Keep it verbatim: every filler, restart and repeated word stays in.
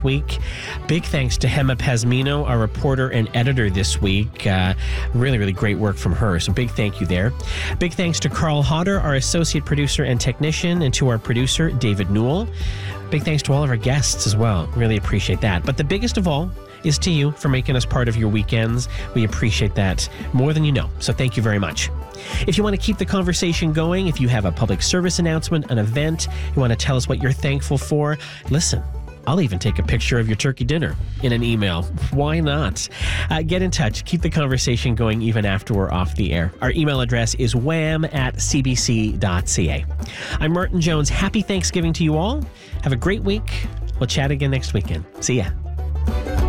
week. Big thanks to Hema Pasmino, our reporter and editor this week. Uh, really, really great work from her. So big thank you there. Big thanks to Carl Hodder, our associate producer and technician, and to our producer, David Newell. Big thanks to all of our guests as well. Really appreciate that. But the biggest of all is to you for making us part of your weekends. We appreciate that more than you know. So thank you very much. If you want to keep the conversation going, if you have a public service announcement, an event, you want to tell us what you're thankful for, listen. I'll even take a picture of your turkey dinner in an email. Why not? Uh, get in touch. Keep the conversation going even after we're off the air. Our email address is wham at c b c dot c a. I'm Martin Jones. Happy Thanksgiving to you all. Have a great week. We'll chat again next weekend. See ya.